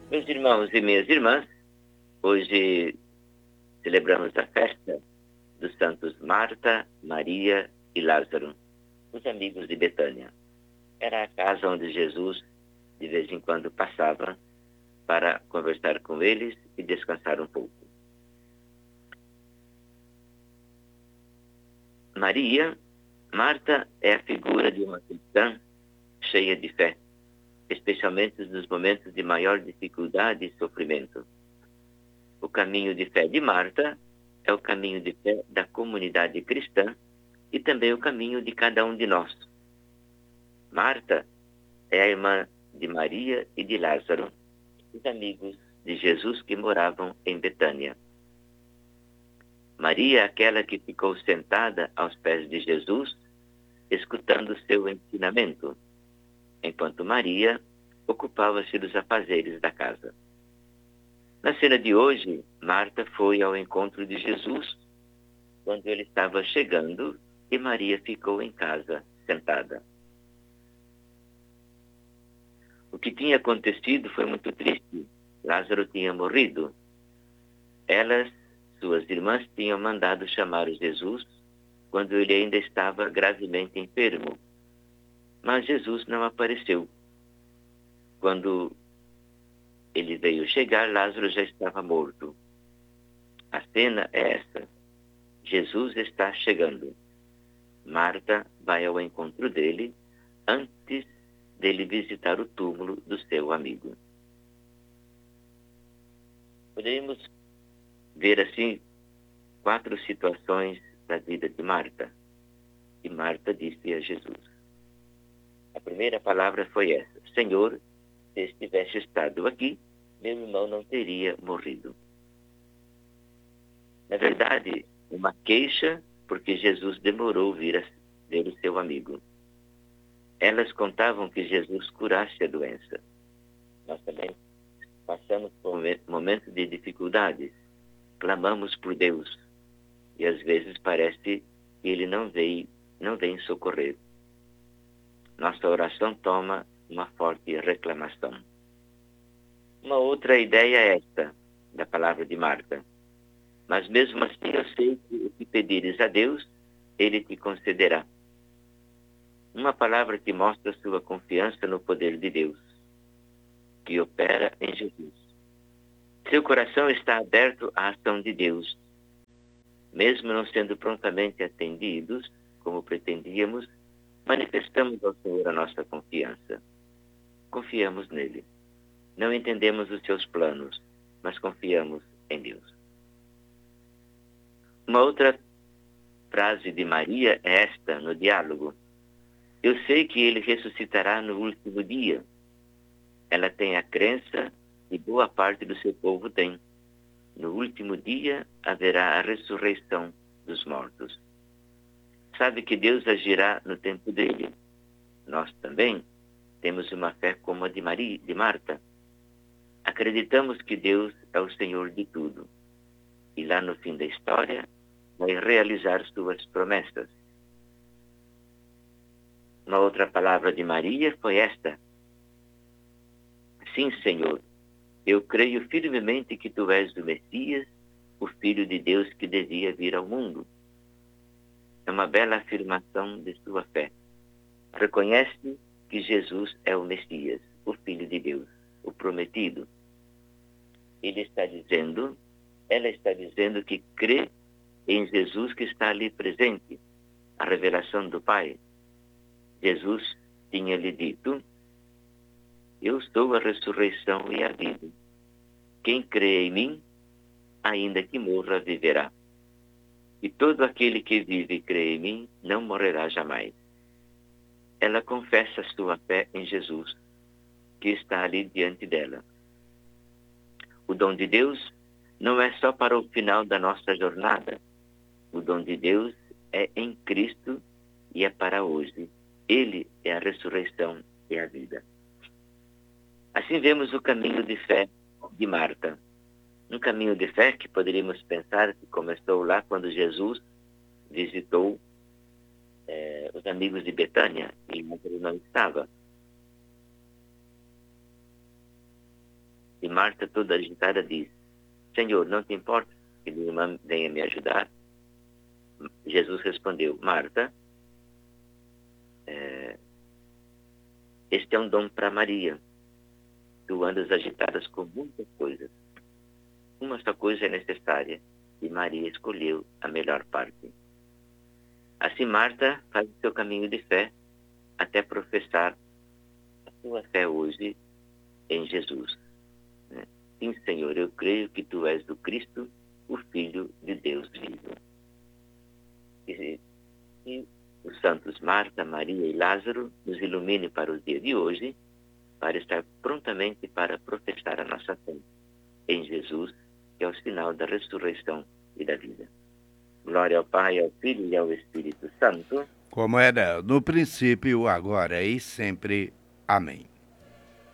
Meus irmãos e minhas irmãs, hoje celebramos a festa dos santos Marta, Maria e Lázaro, os amigos de Betânia. Era a casa onde Jesus de vez em quando passava para conversar com eles e descansar um pouco. Marta é a figura de uma cristã cheia de fé, especialmente nos momentos de maior dificuldade e sofrimento. O caminho de fé de Marta é o caminho de fé da comunidade cristã e também o caminho de cada um de nós. Marta é a irmã de Maria e de Lázaro, os amigos de Jesus que moravam em Betânia. Maria é aquela que ficou sentada aos pés de Jesus, escutando seu ensinamento, enquanto Maria ocupava-se dos afazeres da casa. Na cena de hoje, Marta foi ao encontro de Jesus quando ele estava chegando e Maria ficou em casa, sentada. O que tinha acontecido foi muito triste. Lázaro tinha morrido. Elas, suas irmãs, tinham mandado chamar Jesus quando ele ainda estava gravemente enfermo. Mas Jesus não apareceu. Quando ele veio chegar, Lázaro já estava morto. A cena é essa. Jesus está chegando. Marta vai ao encontro dele antes dele visitar o túmulo do seu amigo. Podemos ver assim 4 situações da vida de Marta. E Marta disse a Jesus. A primeira palavra foi essa: Senhor, se estivesse estado aqui, meu irmão não teria morrido. Na verdade, uma queixa porque Jesus demorou vir a ver o seu amigo. Elas contavam que Jesus curasse a doença. Nós também passamos por momentos de dificuldades, clamamos por Deus e às vezes parece que Ele não vem socorrer. Nossa oração toma uma forte reclamação. Uma outra ideia é esta, da palavra de Marta. Mas mesmo assim eu sei que o que pedires a Deus, Ele te concederá. Uma palavra que mostra sua confiança no poder de Deus, que opera em Jesus. Seu coração está aberto à ação de Deus. Mesmo não sendo prontamente atendidos, como pretendíamos, manifestamos ao Senhor a nossa confiança. Confiamos nele. Não entendemos os seus planos, mas confiamos em Deus. Uma outra frase de Maria é esta, no diálogo. Eu sei que ele ressuscitará no último dia. Ela tem a crença que boa parte do seu povo tem. No último dia haverá a ressurreição dos mortos. Sabe que Deus agirá no tempo dele. Nós também temos uma fé como a de Marta. Acreditamos que Deus é o Senhor de tudo. E lá no fim da história, vai realizar suas promessas. Uma outra palavra de Maria foi esta. Sim, Senhor, eu creio firmemente que Tu és o Messias, o Filho de Deus que devia vir ao mundo. É uma bela afirmação de sua fé. Reconhece que Jesus é o Messias, o Filho de Deus, o prometido. Ela está dizendo que crê em Jesus que está ali presente, a revelação do Pai. Jesus tinha lhe dito, eu sou a ressurreição e a vida. Quem crê em mim, ainda que morra, viverá. E todo aquele que vive e crê em mim, não morrerá jamais. Ela confessa sua fé em Jesus, que está ali diante dela. O dom de Deus não é só para o final da nossa jornada. O dom de Deus é em Cristo e é para hoje. Ele é a ressurreição e a vida. Assim vemos o caminho de fé de Marta. Um caminho de fé que poderíamos pensar que começou lá quando Jesus visitou os amigos de Betânia e Lázaro não estava. E Marta, toda agitada, diz: Senhor, não te importa que minha irmã venha me ajudar? Jesus respondeu: Marta, este é um dom para Maria. Tu andas agitadas com muitas coisas. Uma só coisa é necessária, e Maria escolheu a melhor parte. Assim, Marta faz o seu caminho de fé até professar a sua fé hoje em Jesus. Sim, Senhor, eu creio que Tu és do Cristo, o Filho de Deus vivo. E os santos Marta, Maria e Lázaro nos ilumine para o dia de hoje, para estar prontamente para professar a nossa fé em Jesus, que é o sinal da ressurreição e da vida. Glória ao Pai, ao Filho e ao Espírito Santo. Como era no princípio, agora e sempre. Amém.